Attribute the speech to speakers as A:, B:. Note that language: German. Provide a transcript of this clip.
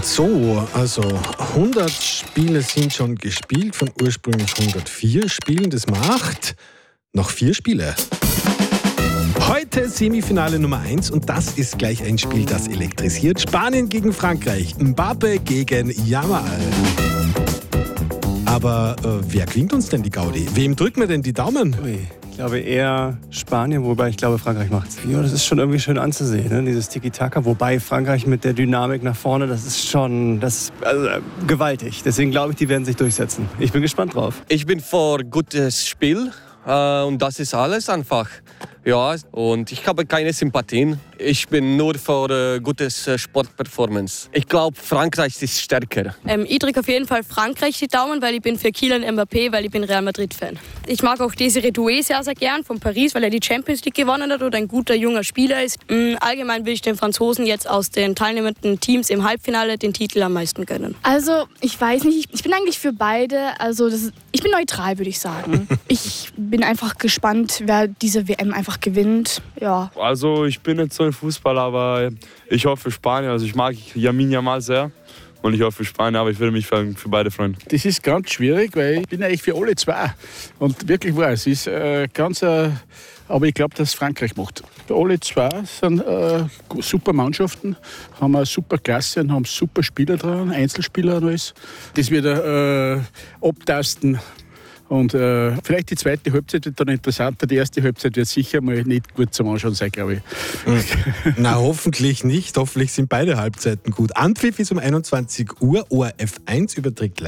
A: So, also 100 Spiele sind schon gespielt von ursprünglich 104 Spielen. Das macht noch 4 Spiele. Heute Semifinale Nummer 1 und das ist gleich ein Spiel, das elektrisiert. Spanien gegen Frankreich, Mbappe gegen Yamal. Aber wer klingt uns denn die Gaudi? Wem drücken wir denn die Daumen?
B: Ich glaube eher Spanien, wobei ich glaube, Frankreich macht's. Ja, das ist schon irgendwie schön anzusehen, ne? Dieses Tiki-Taka. Wobei Frankreich mit der Dynamik nach vorne, das ist gewaltig. Deswegen glaube ich, die werden sich durchsetzen. Ich bin gespannt drauf.
C: Ich bin für gutes Spiel und das ist alles einfach. Ja, und ich habe keine Sympathien. Ich bin nur für gutes Sportperformance. Ich glaube, Frankreich ist stärker.
D: Ich drücke auf jeden Fall Frankreich die Daumen, weil ich bin für Kylian Mbappé, weil ich bin Real Madrid-Fan. Ich mag auch Desiré Doué sehr, sehr gern von Paris, weil er die Champions League gewonnen hat und ein guter, junger Spieler ist. Allgemein will ich den Franzosen jetzt aus den teilnehmenden Teams im Halbfinale den Titel am meisten gönnen.
E: Also, ich weiß nicht, ich bin eigentlich für beide. Also, ich bin neutral, würde ich sagen. Ich bin einfach gespannt, wer diese WM einfach gewinnt. Ja.
F: Also, ich bin jetzt so ein Fußballer, aber ich hoffe für Spanien. Also, ich mag Lamine Yamal sehr. Und ich hoffe für Spanien, aber ich würde mich für beide freuen.
G: Das ist ganz schwierig, weil ich bin eigentlich für alle zwei. Und wirklich wahr, es ist aber ich glaube, dass Frankreich macht. Alle zwei sind super Mannschaften, haben eine super Klasse und haben super Spieler dran, Einzelspieler und alles. Das wird abtasten. Und vielleicht die zweite Halbzeit wird dann interessanter. Die erste Halbzeit wird sicher mal nicht gut zum Anschauen sein, glaube ich.
A: Na, hoffentlich nicht. Hoffentlich sind beide Halbzeiten gut. Anpfiff ist um 21 Uhr. ORF 1 überträgt